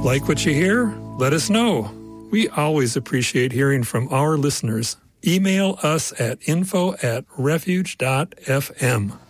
Like what you hear? Let us know. We always appreciate hearing from our listeners. Email us at info@refuge.fm.